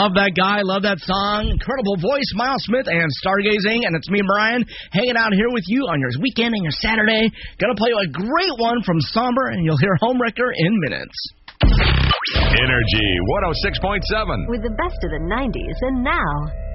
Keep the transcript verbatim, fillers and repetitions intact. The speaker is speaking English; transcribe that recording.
Love that guy, love that song. Incredible voice, Miles Smith and Stargazing. And it's me, Brian, hanging out here with you on your weekend and your Saturday. Gonna play you a great one from Somber, and you'll hear Homewrecker in minutes. Energy one oh six point seven. With the best of the nineties and now.